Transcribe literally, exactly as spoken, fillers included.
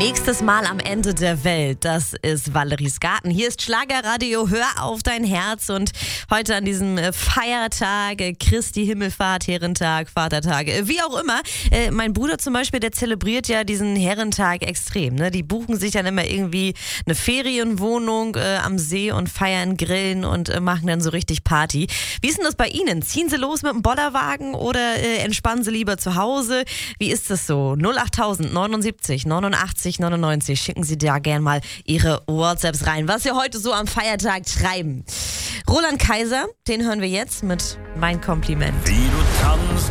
Nächstes Mal am Ende der Welt, das ist Valeries Garten. Hier ist Schlagerradio, hör auf dein Herz. Und heute an diesem Feiertag, Christi Himmelfahrt, Herrentag, Vatertag, wie auch immer. Äh, mein Bruder zum Beispiel, der zelebriert ja diesen Herrentag extrem. Ne? Die buchen sich dann immer irgendwie eine Ferienwohnung äh, am See und feiern, grillen und äh, machen dann so richtig Party. Wie ist denn das bei Ihnen? Ziehen Sie los mit dem Bollerwagen oder äh, entspannen Sie lieber zu Hause? Wie ist das so? null acht neunundsiebzig neunundachtzig neunundneunzig. Schicken Sie da gern mal Ihre WhatsApps rein, was Sie heute so am Feiertag treiben. Roland Kaiser, den hören wir jetzt mit Mein Kompliment. Wie du tanzt